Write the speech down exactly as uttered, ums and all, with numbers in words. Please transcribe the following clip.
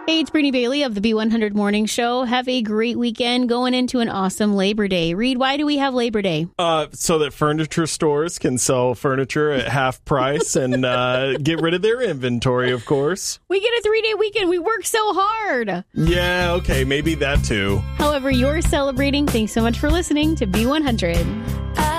Hey, it's Brittany Bailey of the B one hundred Morning Show. Have a great weekend going into an awesome Labor Day. Reed, why do we have Labor Day? Uh, so that furniture stores can sell furniture at half price and uh, get rid of their inventory, of course. We get a three-day weekend. We work so hard. Yeah, okay, maybe that too. However, you're celebrating. Thanks so much for listening to B one hundred.